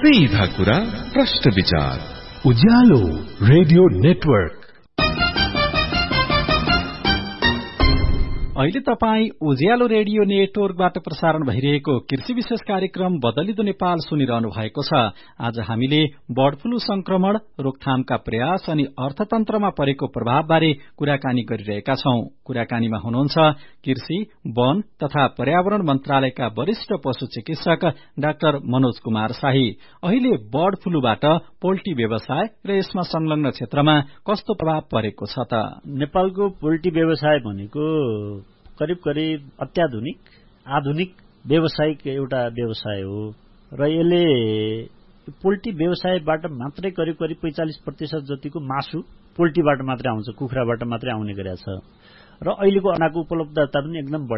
सीधा कुरा प्रश्न विचार उज्यालो रेडियो नेटवर्क। अहिले तपाई उज्यालो रेडियो नेटवर्कबाट प्रसारण भइरहेको कृषि विशेष कार्यक्रम बदलिदो नेपाल सुनिरहनु भएको छ। आज हामीले बर्ड फ्लू संक्रमण, रोकथामका प्रयास अनि अर्थतन्त्रमा परेको प्रभावबारे कुराकानी गरिरहेका छौं। कुराकानीमा हुनुहुन्छ कृषि, वन तथा पर्यावरण मन्त्रालयका वरिष्ठ पशु चिकित्सक डाक्टर मनोज कुमार शाही। अहिले बर्ड फ्लूबाट पोल्ट्री व्यवसाय र यसमा संलग्न क्षेत्रमा कस्तो प्रभाव परेको छ त? नेपालको पोल्ट्री व्यवसाय भनेको करिब करिब अत्याधुनिक आधुनिक व्यावसायिक एउटा व्यवसाय हो र यसले पोल्ट्री व्यवसायबाट मात्रै करिब करिब 45% जतिको मासु पोल्ट्रीबाट मात्रै आउँछ, कुखुराबाट मात्रै आउने गरेको छ र अहिलेको अन्डाको उपलब्धता पनि एकदम